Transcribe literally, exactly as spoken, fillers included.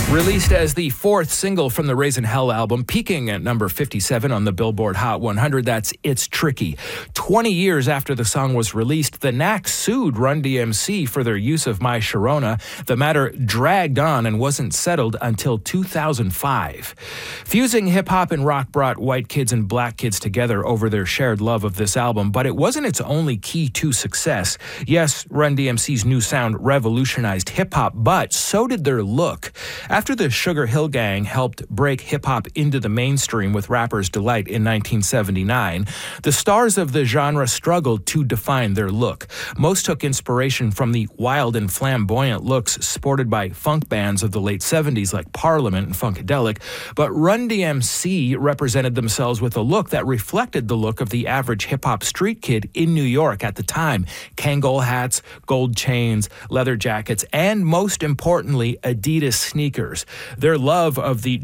Released as the fourth single from the Raising Hell album, peaking at number fifty-seven on the Billboard Hot one hundred, that's It's Tricky. twenty years after the song was released, the Knack sued Run D M C for their use of My Sharona. The matter dragged on and wasn't settled until two thousand five. Fusing hip-hop and rock brought white kids and black kids together over their shared love of this album, but it wasn't its only key to success. Yes, Run D M C's new sound revolutionized hip-hop, but so did their look. After the Sugar Hill Gang helped break hip-hop into the mainstream with Rapper's Delight in nineteen seventy-nine, the stars of the genre struggled to define their look. Most took inspiration from the wild and flamboyant looks sported by funk bands of the late seventies like Parliament and Funkadelic, but Run D M C represented themselves with a look that reflected the look of the average hip-hop street kid in New York at the time. Kangol hats, gold chains, leather jackets, and most importantly, Adidas sneakers. Their love of the